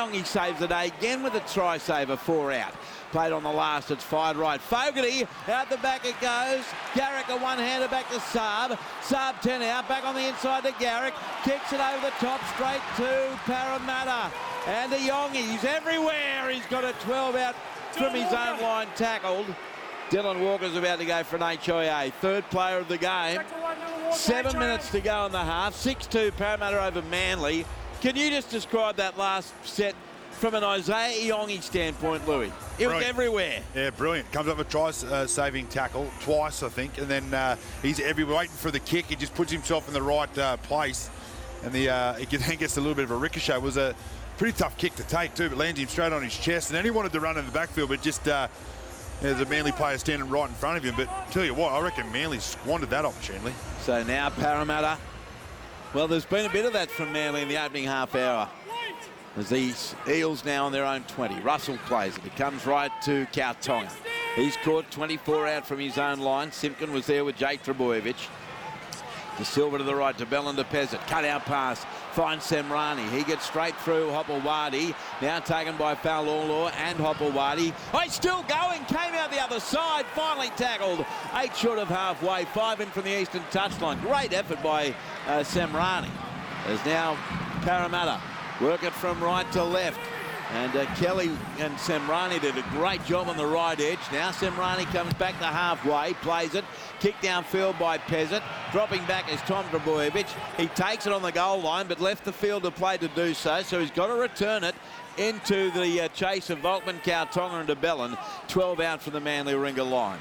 Iongi saves the day again with a try saver, 4 out. Played on the last, it's fired right. Fogarty, out the back it goes. Garrick a one-hander back to Saab. Saab 10 out, back on the inside to Garrick. Kicks it over the top, straight to Parramatta. And to Iongi, he's everywhere. He's got a 12 out from his own line, tackled. Dylan Walker's about to go for an HIA. Third player of the game. 7 minutes to go in the half. 6-2 Parramatta over Manly. Can you just describe that last set from an Isaiah Iongi standpoint, Louis? It was everywhere. Yeah, brilliant. Comes up with a try-saving tackle twice, I think, and then he's everywhere waiting for the kick. He just puts himself in the right place, and he then gets a little bit of a ricochet. It was a pretty tough kick to take too, but lands him straight on his chest, and then he wanted to run in the backfield, but just there's a Manly player standing right in front of him. But tell you what, I reckon Manly squandered that opportunity. So now Parramatta, well, there's been a bit of that from Manly in the opening half hour. As these Eels now on their own 20. Russell plays it. It comes right to Kautonga. He's caught 24 out from his own line. Simpkin was there with Jake Trbojevic. De Silva to the right to Bellin to Pezzett. Cut out pass. Finds Semrani. He gets straight through Hopewadi. Now taken by Faulolo and Hopewadi. Oh, he's still going. Came out the other side. Finally tackled. 8 short of halfway. 5 in from the eastern touchline. Great effort by Semrani. There's now Parramatta. Work it from right to left. And Kelly and Semrani did a great job on the right edge. Now Semrani comes back to halfway, plays it. Kick downfield by Pezzett. Dropping back is Tom Trbojevic. He takes it on the goal line, but left the field to play to do so. So he's got to return it into the chase of Volkman, Kautonga and de Bellin. 12 out for the Manly Warringah line.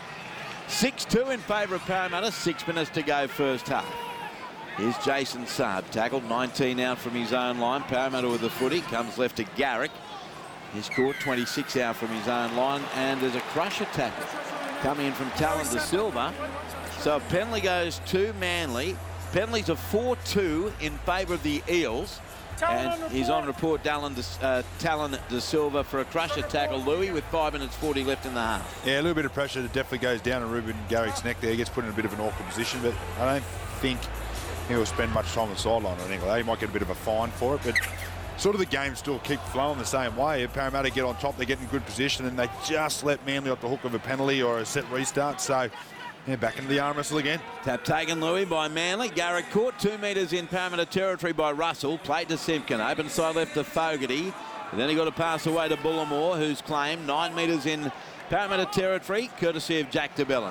6-2 in favour of Parramatta. 6 minutes to go first half. Here's Jason Saab, tackled 19 out from his own line. Parramatta with the footy, comes left to Garrick. He's caught 26 out from his own line, and there's a crusher tackle coming in from Talon De Silva. So a penalty goes to Manly. Penalties are 4-2 in favour of the Eels. And he's on report, Talon De Silva for a crusher tackle, Louis, with 5 minutes 40 left in the half. Yeah, a little bit of pressure that definitely goes down on Ruben Garrick's neck there. He gets put in a bit of an awkward position, but I don't think he'll spend much time on the sideline or anything like that. He might get a bit of a fine for it, but sort of the game still keep flowing the same way. If Parramatta get on top, they get in good position, and they just let Manly off the hook of a penalty or a set restart. So, yeah, back into the arm wrestle again. Tap taken, Louis, by Manly. Garrick caught 2 metres in Parramatta territory by Russell. Played to Simpkin. Open side left to Fogarty. And then he got a pass away to Bullimore, who's claimed 9 metres in Parramatta territory, courtesy of Jack de Bellin.